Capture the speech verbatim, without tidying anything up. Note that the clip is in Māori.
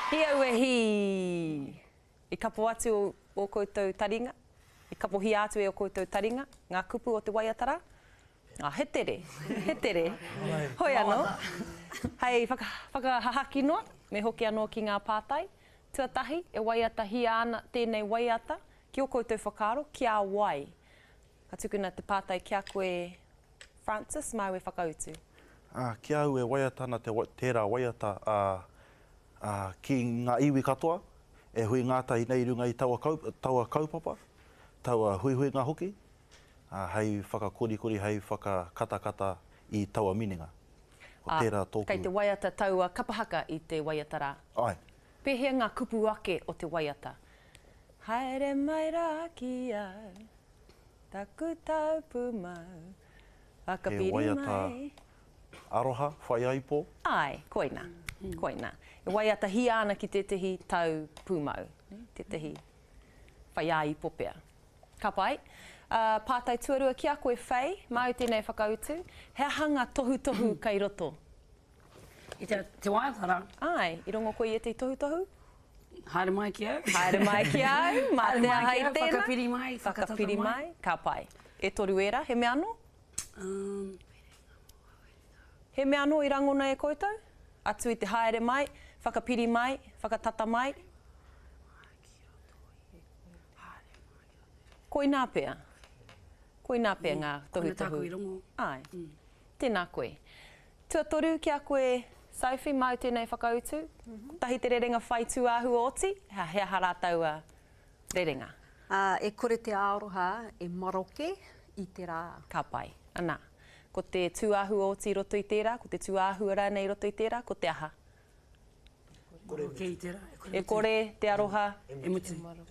Hia ue hi. I kapo atu o, o koutou taringa. I kapo hi atu e o koutou taringa. Ngā kupu o te waiatara. Ah, he tere. He tere. Hoi anō. Hei, whaka, whakahahaki noa. Me hoki anō ki ngā pātai. Tuatahi, e waiata hi ana tēnei waiata. Ki o koutou whakaaro, kia wai. Ka tukuna te pātai kia koe Francis, mai we whakautu. Ah, kia au e waiata ana te, tērā waiata uh, uh, ki ngā iwi katoa. E hui ngātahi nei runga i taua, kau, taua kaupapa. Taua hui hui ngā hoki. Uh, hei whakakorikori, hei whakakatakata i taua mininga. O tērā tōku. Kei te waiata taua kapahaka i te waiatara. Ai. Pehea ngā kupu ake o te waiata. Haere mai rā ki au, taku taupu mau, whakapiri mai. He waiata aroha, whai aipo. Ai, koina, mm. koina. E waiata hi ana ki te tehi tau pūmau, te tehi whai aipo pea. Ka pai. Uh, pātai tuarua ki a koe whai, mai o tēnei whakautu. He hanga tohu tohu kai roto. I te, te waiatara. Ai, i rongo koe i te tohu tohu? Haere mai ki au. Haere mai ki au, mā te ahai tēnā. Whakapiri mai, Whakapiri mai. Ka pai. E toru era, he mea anō? Um, he mea anō i rangona e koutou? Atu i te haere mai, whakapiri mai, whakatata mai. Koina pea. Koina pea ngā tohu tohu. Koina tāku i rongo. Ai. Mm. Tēnā koe. Tua toru ki a koe Sophie, mai o tēnei whakautu. Mm-hmm. Tahi te rerenga whai tuāhu o oti, ha hea hara tau a rerenga. Uh, e kore te aroha e maroke i te rā. Ka pai. Anā. Ko te tuāhu o oti roto i tērā, ko te tuāhu ara nei roto i tērā, ko te aha. Kore i tērā. E kore te aroha. E mutu.